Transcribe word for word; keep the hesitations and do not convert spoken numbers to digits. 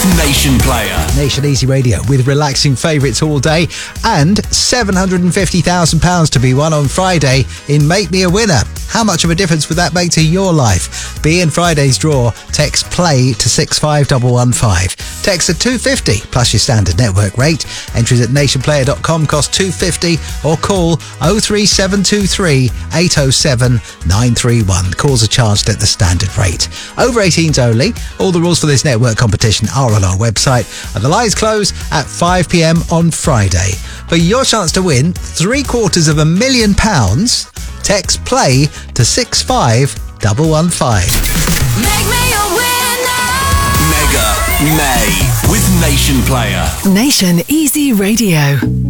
Nation Player. Nation Easy Radio with relaxing favourites all day and seven hundred fifty thousand pounds to be won on Friday in Make Me a Winner. How much of a difference would that make to your life? Be in Friday's draw. Text PLAY to six five one one five. Text at two fifty plus your standard network rate. Entries at nation player dot com cost two fifty or call oh three seven two three eight oh seven nine three one. Calls are charged at the standard rate. Over eighteens only. All the rules for this network competition are on our website and the lines close at five p m on Friday. For your chance to win three quarters of a million pounds, text PLAY to six five one one five. Make me a winner! Mega May with Nation Player. Nation Easy Radio.